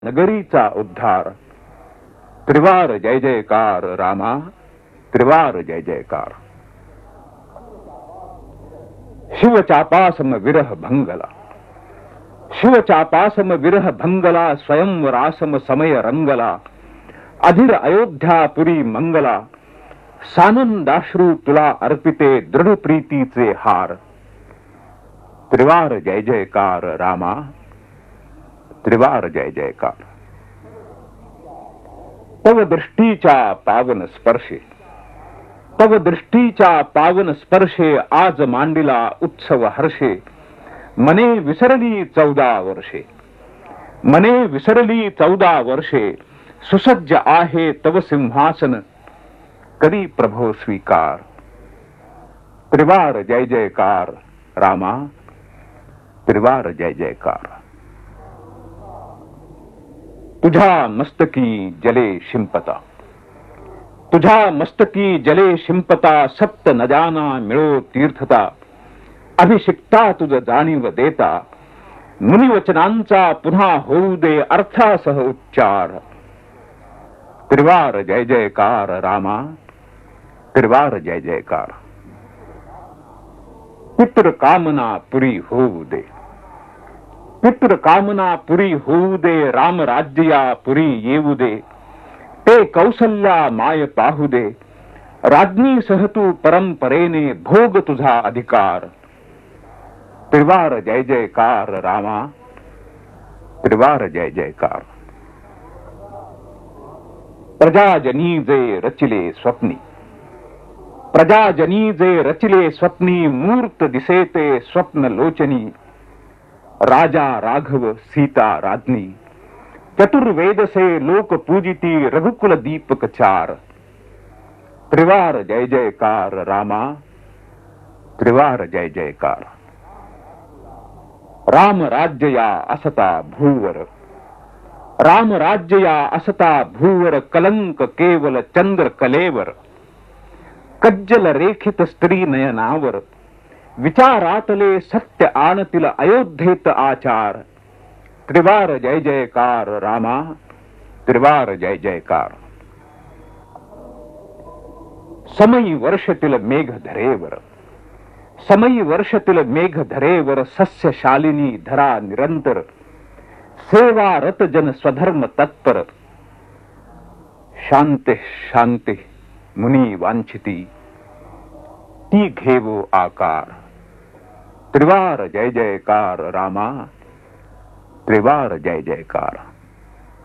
नगरीचा उद्धार। त्रिवार जय जयकार रामा, त्रिवार जय जयकार। शिवचापासम विरह भंगला, शिवचापासम विरह भंगला, स्वयंवरासम समय रंगला, अधीर अयोध्यापुरी मंगला, सानंदाश्रू तुला अर्पिते दृढ प्रीतीचे हार। त्रिवार जय जयकार रामा, त्रिवार जय जयकार। तव दृष्टीच्या पावन स्पर्शे, तव दृष्टीच्या पावन स्पर्शे, आज मांडिला उत्सव हर्षे। मने विसरली 14 वर्षे, मने विसरली 14 वर्षे, सुसज्ज आहे तव सिंहासन, करी प्रभो स्वीकार। त्रिवार जय जयकार रामा, त्रिवार जय जयकार। तुझ्या मस्तकी जले शिंपता, तुझ्या मस्तकी जले शिंपता, सप्त नजाना मिळो तीर्थता। अभिषिक्ता तुझ जाणीव देता, मुनिवचनांचा पुन्हा होऊ दे अर्थासह उच्चार। त्रिवार जय जयकार रामा, त्रिवार जय जयकार। पितृ कामना पुरी होऊ दे, पितृ कामना पुरी होऊ दे, राम राज्या पुरी येऊ दे। ते कौसल्या माय पाहू दे, राज्ञी सह तू परंपरेने भोग तुझा अधिकार। त्रिवार जय जयकार रामा, त्रिवार जय जयकार। प्रजाजनी जे रचिले स्वप्नी, प्रजाजनी जे रचिले स्वप्नी, मूर्त दिसेते स्वप्न लोचनी। राजा राघव सीता राज्ञी, चतुर्वेद से लोक पूजिती, रघुकुल दीपक चार। त्रिवार जय जयकार रामा, त्रिवार जय जयकार। राम राज्यया असता भूवर, राम राज्यया असता भूवर, कलंक केवल चंद्र कलेवर। कज्जल रेखित स्त्री नयनावर, विचारातले सत्य आणतील अयोध्येत आचार। त्रिवार जय जयकार रामा, त्रिवार जय जयकार। समयी वर्षतील मेघ धरेवर, समयी वर्षतील मेघ धरेवर, सस्यशालिनी धरा निरंतर। सेवा रत जन स्वधर्म तत्पर, शांती शांती मुनी वांछिती, ती घेवो आकार। त्रिवार जय जयकार रामा, त्रिवार जय जयकार।